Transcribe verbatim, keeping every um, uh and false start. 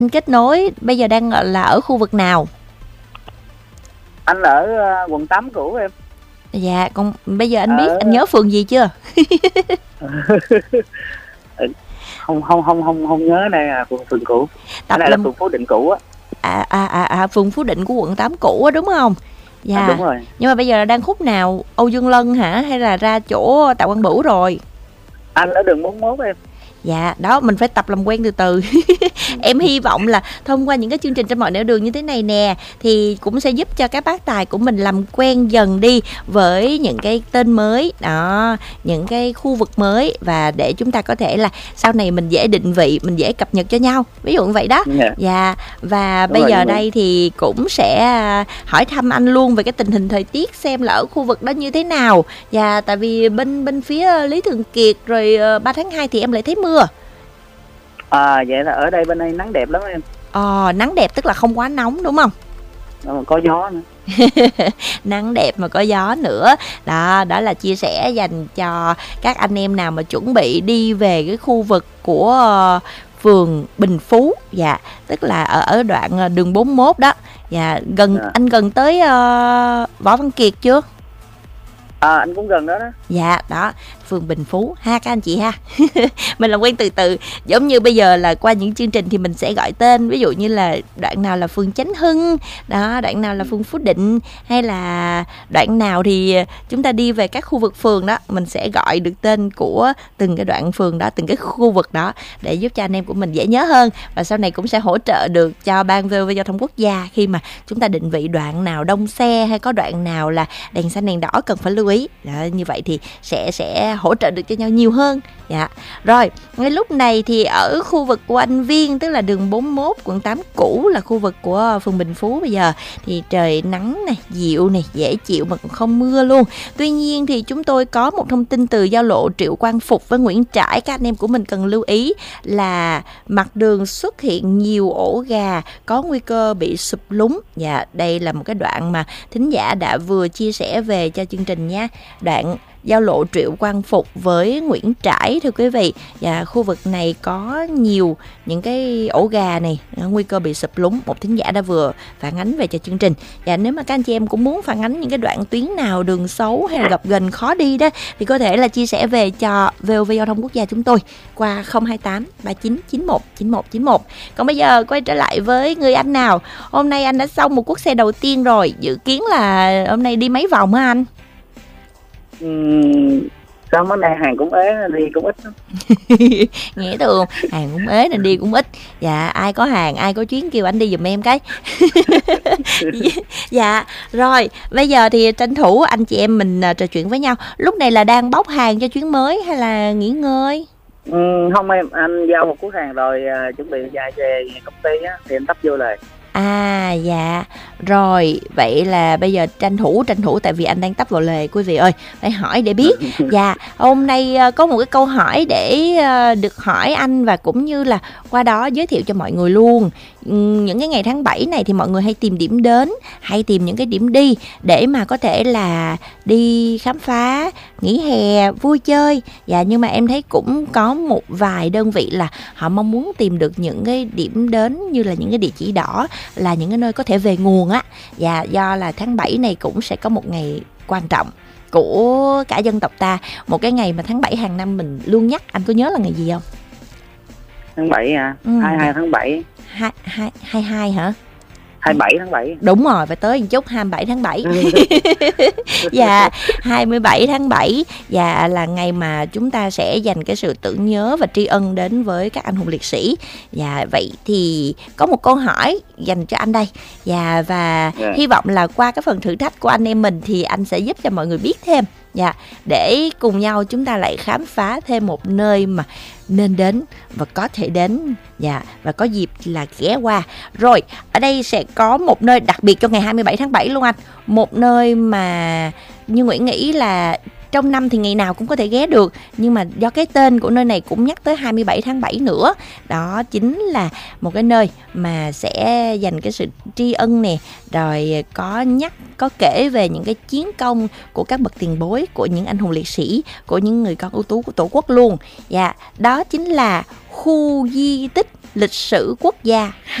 Kết nối bây giờ đang là ở khu vực nào? Anh ở uh, quận tám cũ em. Dạ, còn bây giờ anh ở... biết anh nhớ phường gì chưa? không không không không không nhớ, đây là phường phường cũ. Tập đây lâm... là phường Phú Định cũ á. À à à à phường Phú Định của quận tám cũ á đúng không? Dạ. À, đúng rồi. Nhưng mà bây giờ đang khúc nào? Âu Dương Lân hả? Hay là ra chỗ Tạ Quang Bửu rồi? Anh ở đường bốn mốt em. Dạ, đó mình phải tập làm quen từ từ. Em hy vọng là thông qua những cái chương trình trên mọi nẻo đường như thế này nè thì cũng sẽ giúp cho các bác tài của mình làm quen dần đi với những cái tên mới đó, những cái khu vực mới, và để chúng ta có thể là sau này mình dễ định vị, mình dễ cập nhật cho nhau, ví dụ như vậy đó. Yeah. Dạ, và đúng bây rồi, giờ đây thì cũng sẽ hỏi thăm anh luôn về cái tình hình thời tiết, xem là ở khu vực đó như thế nào. Dạ, tại vì bên bên phía Lý Thường Kiệt rồi ba tháng hai thì em lại thấy mưa. À, vậy là ở đây bên đây nắng đẹp lắm em. Ờ, nắng đẹp tức là không quá nóng đúng không? Đó, có gió nữa. Nắng đẹp mà có gió nữa. Đó, đó là chia sẻ dành cho các anh em nào mà chuẩn bị đi về cái khu vực của uh, phường Bình Phú. Dạ, tức là ở ở đoạn đường bốn mốt đó. Dạ, gần à. Anh gần tới uh, Võ Văn Kiệt chưa? À, anh cũng gần đó đó. Dạ, đó, phường Bình Phú ha các anh chị ha. Mình làm quen từ từ. Giống như bây giờ là qua những chương trình thì mình sẽ gọi tên, ví dụ như là đoạn nào là phường Chánh Hưng đó, đoạn nào là phường Phú Định, hay là đoạn nào thì chúng ta đi về các khu vực phường đó, mình sẽ gọi được tên của từng cái đoạn phường đó, từng cái khu vực đó, để giúp cho anh em của mình dễ nhớ hơn. Và sau này cũng sẽ hỗ trợ được cho Ban vê o vê Giao thông Quốc gia khi mà chúng ta định vị đoạn nào đông xe, hay có đoạn nào là đèn xanh đèn đỏ cần phải lưu ý đó, như vậy thì sẽ sẽ hỗ trợ được cho nhau nhiều hơn. Dạ. Rồi, ngay lúc này thì ở khu vực của anh Viên, tức là đường bốn mốt quận tám cũ, là khu vực của phường Bình Phú, bây giờ thì trời nắng này, dịu này, dễ chịu mà cũng không mưa luôn. Tuy nhiên thì chúng tôi có một thông tin từ giao lộ Triệu Quang Phục với Nguyễn Trãi, các anh em của mình cần lưu ý là mặt đường xuất hiện nhiều ổ gà, có nguy cơ bị sụp lún. Dạ, đây là một cái đoạn mà thính giả đã vừa chia sẻ về cho chương trình nha. Đoạn giao lộ Triệu Quang Phục với Nguyễn Trãi thưa quý vị. Và khu vực này có nhiều những cái ổ gà này, nguy cơ bị sụp lún. Một thính giả đã vừa phản ánh về cho chương trình. Và nếu mà các anh chị em cũng muốn phản ánh những cái đoạn tuyến nào đường xấu hay là gập ghềnh khó đi đó, thì có thể là chia sẻ về cho vê o vê Giao thông Quốc gia chúng tôi qua không hai tám ba chín chín một chín một chín một. Còn bây giờ quay trở lại với người anh nào. Hôm nay anh đã xong một cuốc xe đầu tiên rồi, dự kiến là hôm nay đi mấy vòng hả anh? Uhm, sao mấy nay hàng cũng ế đi cũng ít. Nghĩa thường hàng cũng ế nên đi cũng ít. Dạ, ai có hàng, ai có chuyến kêu anh đi giùm em cái. Dạ, rồi bây giờ thì tranh thủ anh chị em mình trò chuyện với nhau. Lúc này là đang bóc hàng cho chuyến mới hay là nghỉ ngơi? Ừ, không em, anh giao một cuốc hàng rồi, uh, chuẩn bị dài về công ty á, thì anh tấp vô lại. À dạ, rồi vậy là bây giờ tranh thủ tranh thủ tại vì anh đang tấp vào lề quý vị ơi, phải hỏi để biết. Dạ, hôm nay có một cái câu hỏi để được hỏi anh, và cũng như là qua đó giới thiệu cho mọi người luôn. Những cái ngày tháng bảy này thì mọi người hay tìm điểm đến, hay tìm những cái điểm đi để mà có thể là đi khám phá, nghỉ hè, vui chơi. Dạ, nhưng mà em thấy cũng có một vài đơn vị là họ mong muốn tìm được những cái điểm đến như là những cái địa chỉ đỏ, là những cái nơi có thể về nguồn á. Và do là tháng bảy này cũng sẽ có một ngày quan trọng của cả dân tộc ta, một cái ngày mà tháng bảy hàng năm mình luôn nhắc. Anh có nhớ là ngày gì không? Tháng bảy à? Ừ. hai mươi hai tháng bảy. hai mươi hai hả? hai mươi bảy tháng bảy. Đúng rồi, phải tới một chút, hai mươi bảy tháng bảy. Dạ, hai mươi bảy tháng bảy. Dạ, là ngày mà chúng ta sẽ dành cái sự tưởng nhớ và tri ân đến với các anh hùng liệt sĩ. Dạ, vậy thì có một câu hỏi dành cho anh đây. Dạ, và yeah. hy vọng là qua cái phần thử thách của anh em mình thì anh sẽ giúp cho mọi người biết thêm. Dạ, để cùng nhau chúng ta lại khám phá thêm một nơi mà nên đến và có thể đến. Dạ, và có dịp là ghé qua. Rồi, ở đây sẽ có một nơi đặc biệt cho ngày hai mươi bảy tháng bảy luôn anh. Một nơi mà như Nguyễn nghĩ là trong năm thì ngày nào cũng có thể ghé được, nhưng mà do cái tên của nơi này cũng nhắc tới hai mươi bảy tháng bảy nữa. Đó chính là một cái nơi mà sẽ dành cái sự tri ân nè, rồi có nhắc, có kể về những cái chiến công của các bậc tiền bối, của những anh hùng liệt sĩ, của những người con ưu tú của Tổ quốc luôn. Dạ, đó chính là khu di tích lịch sử quốc gia